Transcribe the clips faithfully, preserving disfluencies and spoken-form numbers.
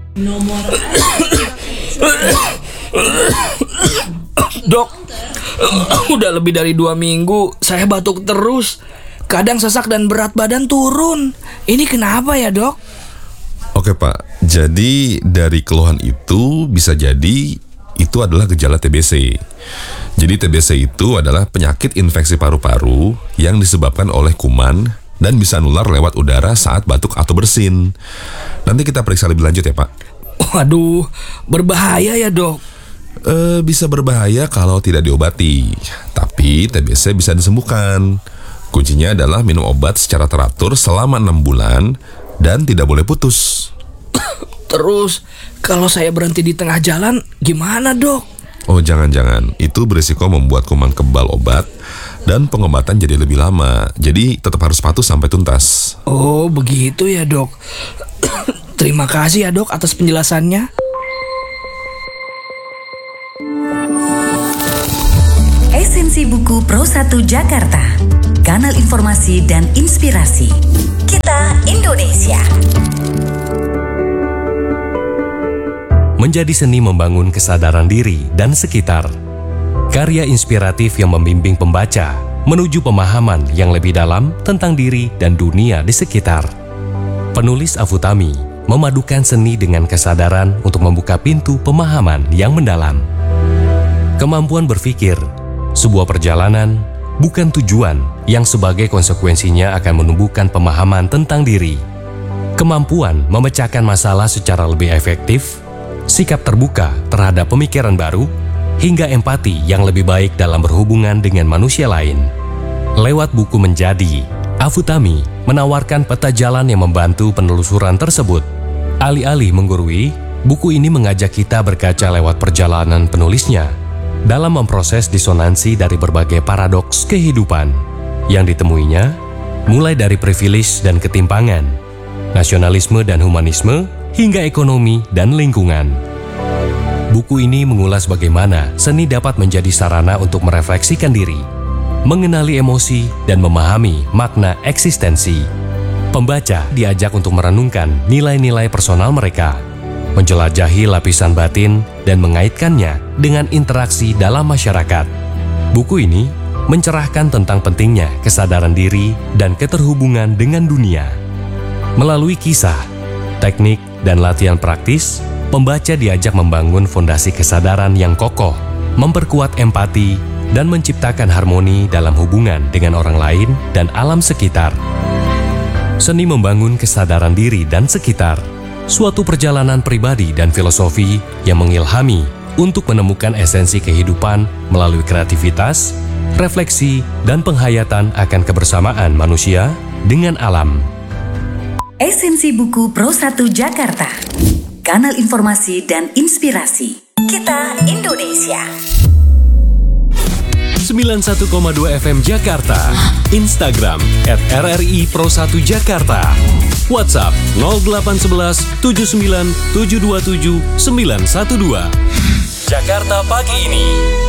Nomor Dok, udah lebih dari dua minggu saya batuk terus. Kadang sesak dan berat badan turun. Ini kenapa ya, Dok? Oke Pak, jadi dari keluhan itu bisa jadi itu adalah gejala T B C. Jadi T B C itu adalah penyakit infeksi paru-paru yang disebabkan oleh kuman dan bisa nular lewat udara saat batuk atau bersin. Nanti kita periksa lebih lanjut ya Pak. Waduh, berbahaya ya, Dok? E, bisa berbahaya kalau tidak diobati, tapi T B C bisa disembuhkan. Kuncinya adalah minum obat secara teratur selama enam bulan dan tidak boleh putus. Terus, kalau saya berhenti di tengah jalan, gimana, Dok? Oh jangan-jangan, itu berisiko membuat kuman kebal obat dan pengobatan jadi lebih lama. Jadi tetap harus patuh sampai tuntas. Oh begitu ya, Dok. Terima kasih ya, Dok, atas penjelasannya. Esensi Buku Pro satu Jakarta, kanal informasi dan inspirasi. Kita Indonesia. Menjadi seni membangun kesadaran diri dan sekitar. Karya inspiratif yang membimbing pembaca menuju pemahaman yang lebih dalam tentang diri dan dunia di sekitar. Penulis Afutami memadukan seni dengan kesadaran untuk membuka pintu pemahaman yang mendalam. Kemampuan berpikir, sebuah perjalanan, bukan tujuan yang sebagai konsekuensinya akan menumbuhkan pemahaman tentang diri. Kemampuan memecahkan masalah secara lebih efektif, sikap terbuka terhadap pemikiran baru, hingga empati yang lebih baik dalam berhubungan dengan manusia lain. Lewat buku Menjadi, Afutami menawarkan peta jalan yang membantu penelusuran tersebut. Alih-alih menggurui, buku ini mengajak kita berkaca lewat perjalanan penulisnya dalam memproses disonansi dari berbagai paradoks kehidupan yang ditemuinya, mulai dari privilege dan ketimpangan, nasionalisme dan humanisme, hingga ekonomi dan lingkungan. Buku ini mengulas bagaimana seni dapat menjadi sarana untuk merefleksikan diri, mengenali emosi, dan memahami makna eksistensi. Pembaca diajak untuk merenungkan nilai-nilai personal mereka, menjelajahi lapisan batin, dan mengaitkannya dengan interaksi dalam masyarakat. Buku ini mencerahkan tentang pentingnya kesadaran diri dan keterhubungan dengan dunia. Melalui kisah, teknik, dan latihan praktis, pembaca diajak membangun fondasi kesadaran yang kokoh, memperkuat empati, dan menciptakan harmoni dalam hubungan dengan orang lain dan alam sekitar. Seni membangun kesadaran diri dan sekitar, suatu perjalanan pribadi dan filosofi yang mengilhami untuk menemukan esensi kehidupan melalui kreativitas, refleksi, dan penghayatan akan kebersamaan manusia dengan alam. Esensi Buku Pro satu Jakarta, kanal informasi dan inspirasi. Kita Indonesia. sembilan puluh satu koma dua F M Jakarta, Instagram at R R I Pro satu Jakarta, WhatsApp nol delapan satu satu tujuh sembilan tujuh dua tujuh sembilan satu dua. Jakarta pagi ini.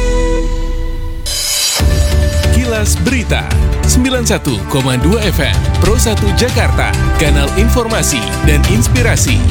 Kilas Berita sembilan puluh satu koma dua F M Pro satu Jakarta, kanal informasi dan inspirasi.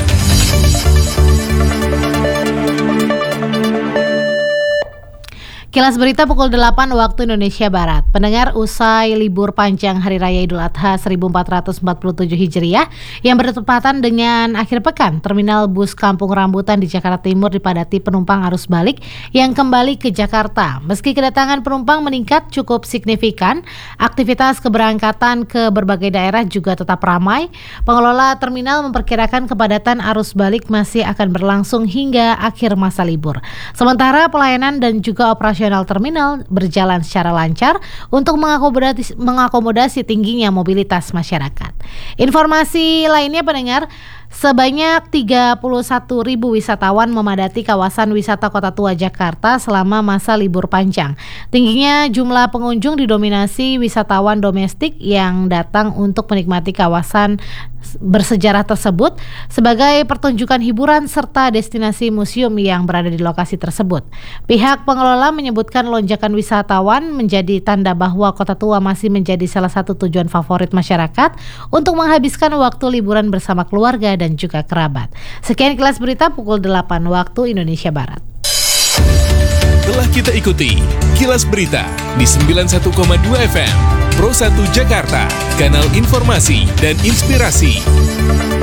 Kilas Berita pukul delapan waktu Indonesia Barat. Pendengar, usai libur panjang Hari Raya Idul Adha seribu empat ratus empat puluh tujuh Hijriah yang bertepatan dengan akhir pekan, Terminal Bus Kampung Rambutan di Jakarta Timur dipadati penumpang arus balik yang kembali ke Jakarta. Meski kedatangan penumpang meningkat cukup signifikan, aktivitas keberangkatan ke berbagai daerah juga tetap ramai. Pengelola terminal memperkirakan kepadatan arus balik masih akan berlangsung hingga akhir masa libur. Sementara pelayanan dan juga operasi terminal berjalan secara lancar untuk mengakomodasi, mengakomodasi tingginya mobilitas masyarakat. Informasi lainnya pendengar, sebanyak tiga puluh satu ribu wisatawan memadati kawasan wisata Kota Tua Jakarta selama masa libur panjang. Tingginya jumlah pengunjung didominasi wisatawan domestik yang datang untuk menikmati kawasan bersejarah tersebut sebagai pertunjukan hiburan serta destinasi museum yang berada di lokasi tersebut. Pihak pengelola menyebutkan lonjakan wisatawan menjadi tanda bahwa Kota Tua masih menjadi salah satu tujuan favorit masyarakat untuk menghabiskan waktu liburan bersama keluarga dan juga kerabat. Sekian Kilas Berita pukul delapan waktu Indonesia Barat. Telah kita ikuti Kilas Berita di sembilan puluh satu koma dua F M Pro satu Jakarta, kanal informasi dan inspirasi.